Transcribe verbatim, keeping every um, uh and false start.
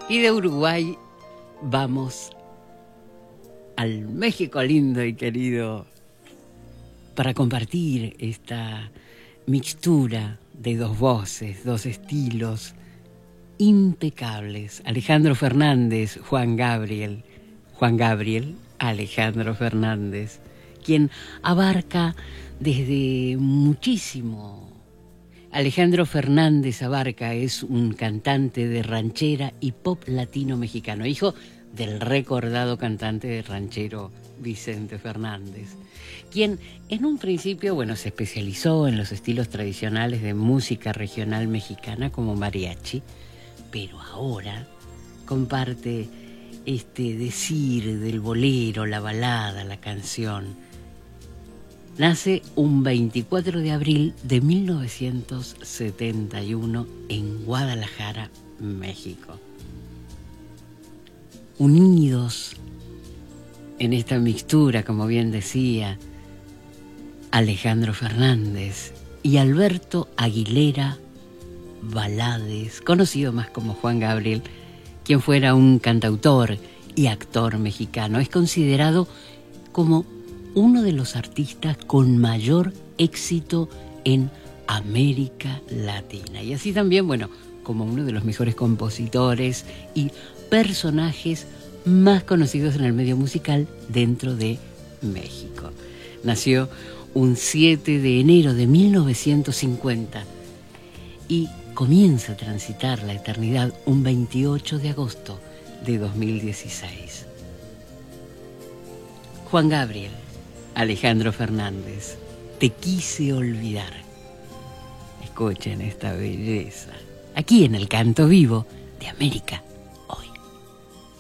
Y de Uruguay vamos al México lindo y querido para compartir esta mixtura de dos voces, dos estilos impecables. Alejandro Fernández, Juan Gabriel, Juan Gabriel, Alejandro Fernández, quien abarca desde muchísimo. Alejandro Fernández Abarca es un cantante de ranchera y pop latino mexicano, hijo del recordado cantante de ranchero Vicente Fernández, quien en un principio, bueno, se especializó en los estilos tradicionales de música regional mexicana como mariachi, pero ahora comparte este decir del bolero, la balada, la canción. Nace un veinticuatro de abril de mil novecientos setenta y uno en Guadalajara, México. Unidos en esta mixtura, como bien decía, Alejandro Fernández y Alberto Aguilera Valadez, conocido más como Juan Gabriel, quien fuera un cantautor y actor mexicano. Es considerado como uno de los artistas con mayor éxito en América Latina. Y así también, bueno, como uno de los mejores compositores y personajes más conocidos en el medio musical dentro de México. Nació un siete de enero de mil novecientos cincuenta y comienza a transitar la eternidad un veintiocho de agosto de dos mil dieciséis. Juan Gabriel, Alejandro Fernández, Te quise olvidar. Escuchen esta belleza, aquí en el canto vivo de América